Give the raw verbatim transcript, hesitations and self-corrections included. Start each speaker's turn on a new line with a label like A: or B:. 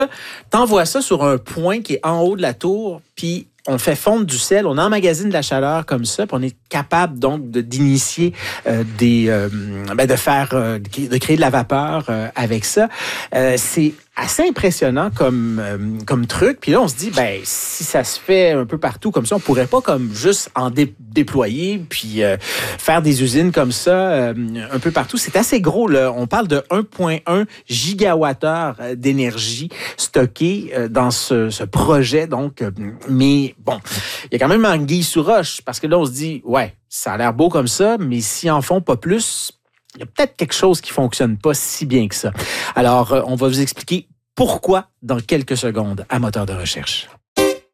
A: t'envoies ça sur un point qui est en haut de la tour, puis on fait fondre du sel, on emmagasine de la chaleur comme ça, puis on est capable donc de, d'initier euh, des, euh, ben de faire, euh, de créer de la vapeur euh, avec ça. Euh, c'est assez impressionnant comme euh, comme truc. Puis là, on se dit, ben si ça se fait un peu partout comme ça, on pourrait pas comme juste en dé- déployer puis euh, faire des usines comme ça euh, un peu partout. C'est assez gros là. On parle de un virgule un gigawattheure d'énergie stockée euh, dans ce, ce projet. Donc, euh, mais bon, il y a quand même anguille sous roche parce que là, on se dit, ouais, ça a l'air beau comme ça, mais s'ils en font pas plus, il y a peut-être quelque chose qui fonctionne pas si bien que ça. Alors, euh, on va vous expliquer pourquoi dans quelques secondes à Moteur de recherche.